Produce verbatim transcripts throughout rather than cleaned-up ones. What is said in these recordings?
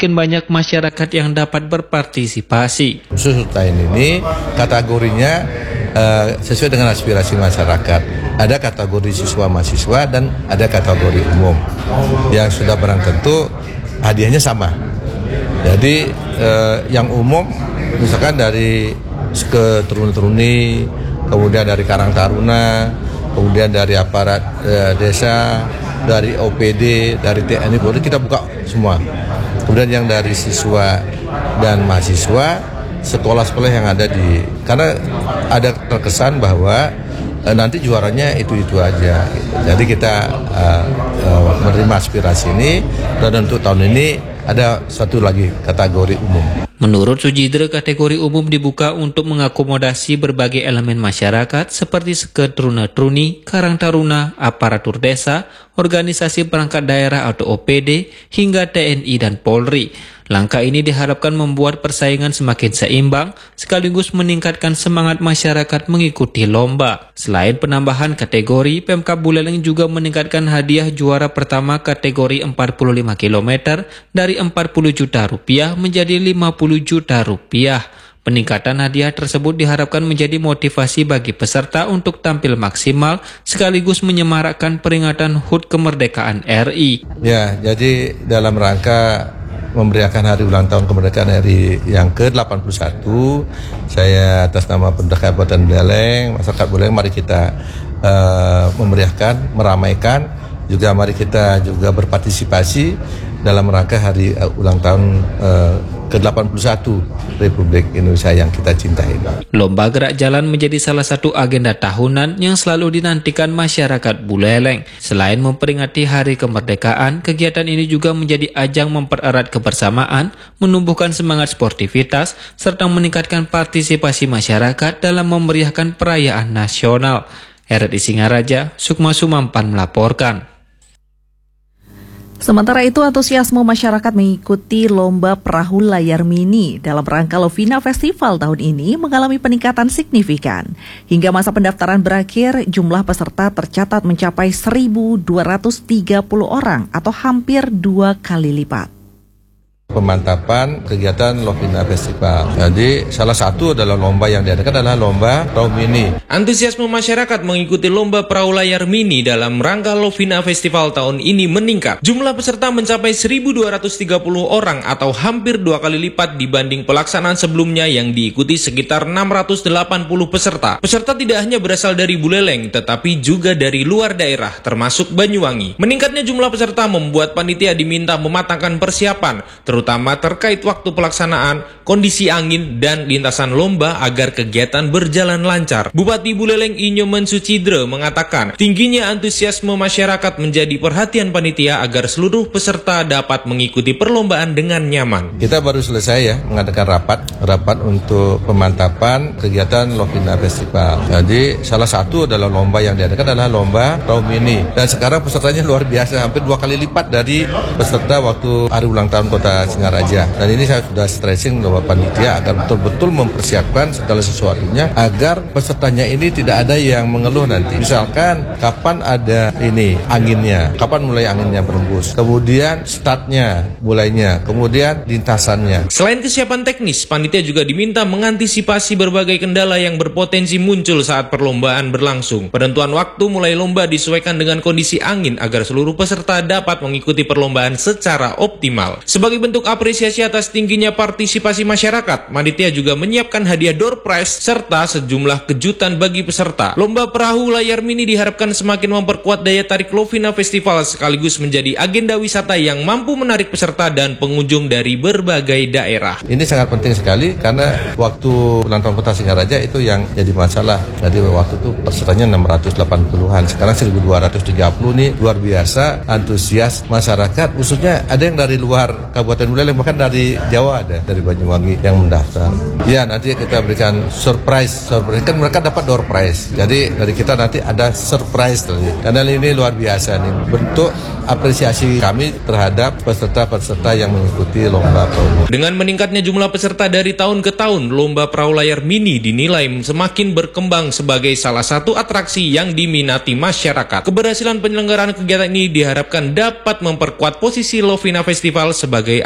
semakin banyak masyarakat yang dapat berpartisipasi. Khusus tahun ini kategorinya uh, sesuai dengan aspirasi masyarakat. Ada kategori siswa mahasiswa dan ada kategori umum. Yang sudah barang tentu hadiahnya sama. Jadi uh, yang umum misalkan dari ke Teruni-Teruni, kemudian dari Karang Taruna, kemudian dari aparat uh, desa, dari O P D, dari T N I Polri, kita buka semua. Kemudian yang dari siswa dan mahasiswa, sekolah-sekolah yang ada di, karena ada terkesan bahwa uh, nanti juaranya itu-itu aja. Gitu. Jadi kita uh, uh, menerima aspirasi ini, dan untuk tahun ini ada satu lagi kategori umum. Menurut Sujidra, kategori umum dibuka untuk mengakomodasi berbagai elemen masyarakat seperti Seket Truna-Truni, Karang Taruna, aparatur desa, organisasi perangkat daerah atau O P D, hingga T N I dan Polri. Langkah ini diharapkan membuat persaingan semakin seimbang, sekaligus meningkatkan semangat masyarakat mengikuti lomba. Selain penambahan kategori, Pemkab Buleleng juga meningkatkan hadiah juara pertama kategori empat puluh lima kilometer dari empat puluh juta rupiah menjadi lima puluh juta rupiah. Peningkatan hadiah tersebut diharapkan menjadi motivasi bagi peserta untuk tampil maksimal sekaligus menyemarakkan peringatan H U T kemerdekaan R I. Ya, jadi dalam rangka memeriahkan hari ulang tahun kemerdekaan R I yang ke delapan puluh satu, saya atas nama Pemerintah Kabupaten Buleleng, masyarakat Buleleng, mari kita uh, memeriahkan, meramaikan, juga mari kita juga berpartisipasi dalam rangka hari uh, ulang tahun uh, ke delapan puluh satu Republik Indonesia yang kita cintai. Lomba gerak jalan menjadi salah satu agenda tahunan yang selalu dinantikan masyarakat Buleleng. Selain memperingati hari kemerdekaan, kegiatan ini juga menjadi ajang mempererat kebersamaan, menumbuhkan semangat sportivitas, serta meningkatkan partisipasi masyarakat dalam memeriahkan perayaan nasional. R R I Singaraja, Sukma Sumampan melaporkan. Sementara itu, antusiasme masyarakat mengikuti lomba perahu layar mini dalam rangka Lovina Festival tahun ini mengalami peningkatan signifikan. Hingga masa pendaftaran berakhir, jumlah peserta tercatat mencapai seribu dua ratus tiga puluh orang atau hampir dua kali lipat. Pemantapan kegiatan Lovina Festival. Jadi salah satu adalah lomba yang diadakan adalah lomba perahu mini. Antusiasme masyarakat mengikuti lomba perahu layar mini dalam rangka Lovina Festival tahun ini meningkat. Jumlah peserta mencapai seribu dua ratus tiga puluh orang atau hampir dua kali lipat dibanding pelaksanaan sebelumnya yang diikuti sekitar enam ratus delapan puluh peserta. Peserta tidak hanya berasal dari Buleleng tetapi juga dari luar daerah termasuk Banyuwangi. Meningkatnya jumlah peserta membuat panitia diminta mematangkan persiapan terutama terkait waktu pelaksanaan, kondisi angin, dan lintasan lomba agar kegiatan berjalan lancar. Bupati Buleleng Inyoman Sucidre mengatakan, tingginya antusiasme masyarakat menjadi perhatian panitia agar seluruh peserta dapat mengikuti perlombaan dengan nyaman. Kita baru selesai ya mengadakan rapat, rapat untuk pemantapan kegiatan Lovina Festival. Jadi salah satu adalah lomba yang diadakan adalah lomba perahu mini. Dan sekarang pesertanya luar biasa, hampir dua kali lipat dari peserta waktu hari ulang tahun Kota Singaraja. Dan ini saya sudah stressing bahwa panitia agar betul-betul mempersiapkan segala sesuatunya agar pesertanya ini tidak ada yang mengeluh nanti. Misalkan kapan ada ini anginnya, kapan mulai anginnya berembus, kemudian startnya, mulainya, kemudian lintasannya. Selain kesiapan teknis, panitia juga diminta mengantisipasi berbagai kendala yang berpotensi muncul saat perlombaan berlangsung. Penentuan waktu mulai lomba disesuaikan dengan kondisi angin agar seluruh peserta dapat mengikuti perlombaan secara optimal. Sebagai bentuk apresiasi atas tingginya partisipasi masyarakat, panitia juga menyiapkan hadiah door prize serta sejumlah kejutan bagi peserta. Lomba perahu layar mini diharapkan semakin memperkuat daya tarik Lovina Festival sekaligus menjadi agenda wisata yang mampu menarik peserta dan pengunjung dari berbagai daerah. Ini sangat penting sekali karena waktu ulang tahun Kota Singaraja itu yang jadi masalah. Jadi waktu itu pesertanya enam ratus delapan puluhan, sekarang seribu dua ratus tiga puluh nih, luar biasa antusias masyarakat, khususnya ada yang dari luar Kabupaten Buleleng, bahkan dari Jawa ada, dari Banyuwangi yang mendaftar. Ya, nanti kita berikan surprise, surprise kan mereka dapat door prize. Jadi dari kita nanti ada surprise tadi. Karena ini luar biasa nih, bentuk apresiasi kami terhadap peserta-peserta yang mengikuti lomba perahu. Dengan meningkatnya jumlah peserta dari tahun ke tahun, lomba perahu layar mini dinilai semakin berkembang sebagai salah satu atraksi yang diminati masyarakat. Keberhasilan penyelenggaraan kegiatan ini diharapkan dapat memperkuat posisi Lovina Festival sebagai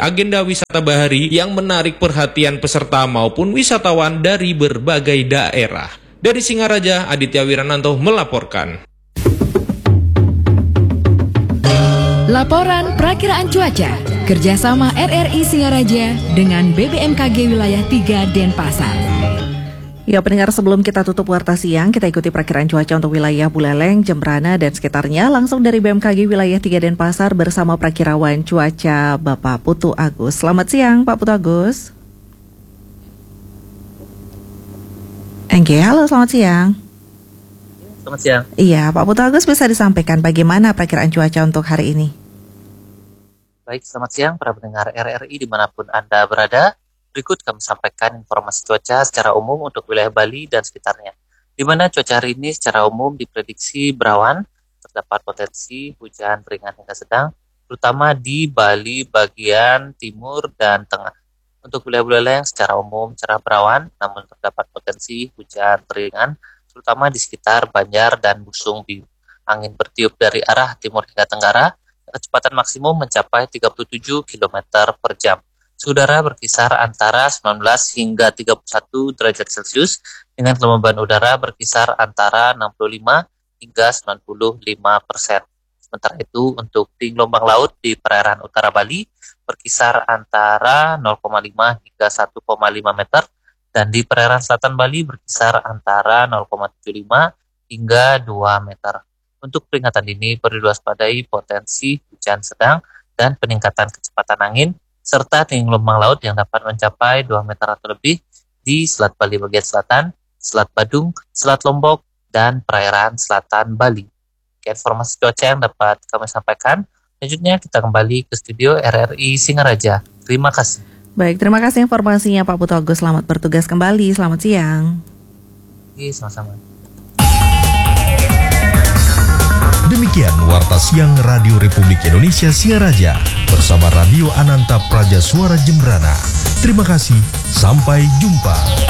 agenda wisata bahari yang menarik perhatian peserta maupun wisatawan dari berbagai daerah. Dari Singaraja, Aditya Wirananto melaporkan. Laporan Perakiraan Cuaca kerjasama R R I Singaraja dengan B B M K G Wilayah tiga Denpasar. Ya pendengar, sebelum kita tutup warta siang, kita ikuti perakiraan cuaca untuk wilayah Buleleng, Jembrana, dan sekitarnya langsung dari B B M K G Wilayah tiga Denpasar bersama Prakirawan Cuaca Bapak Putu Agus. Selamat siang Pak Putu Agus. Oke, halo selamat siang. Selamat siang. Iya, Pak Putu Agus, bisa disampaikan bagaimana perakiraan cuaca untuk hari ini? Baik, selamat siang para pendengar R R I dimanapun Anda berada. Berikut kami sampaikan informasi cuaca secara umum untuk wilayah Bali dan sekitarnya. Di mana cuaca hari ini secara umum diprediksi berawan, terdapat potensi hujan ringan hingga sedang, terutama di Bali bagian timur dan tengah. Untuk wilayah-wilayah yang secara umum cerah berawan, namun terdapat potensi hujan ringan, terutama di sekitar Banjar dan Busung Biu. Angin bertiup dari arah timur hingga tenggara, kecepatan maksimum mencapai tiga puluh tujuh kilometer per jam. Suhu udara berkisar antara sembilan belas hingga tiga puluh satu derajat Celcius, dengan kelembaban udara berkisar antara enam puluh lima hingga sembilan puluh lima persen. Sementara itu, untuk tinggi gelombang laut di perairan utara Bali berkisar antara nol koma lima hingga satu koma lima meter, dan di perairan selatan Bali berkisar antara nol koma tujuh lima hingga dua meter. Untuk peringatan dini perlu diwaspadai potensi hujan sedang dan peningkatan kecepatan angin, serta tinggi gelombang laut yang dapat mencapai dua meter atau lebih di Selat Bali bagian selatan, Selat Badung, Selat Lombok, dan perairan selatan Bali. Oke, informasi cuaca yang dapat kami sampaikan. Selanjutnya kita kembali ke studio R R I Singaraja. Terima kasih. Baik, terima kasih informasinya Pak Putu Agus. Selamat bertugas kembali. Selamat siang. Iya, sama-sama. Demikian Warta Siang Radio Republik Indonesia Singaraja bersama Radio Ananta Praja Suara Jembrana. Terima kasih, sampai jumpa.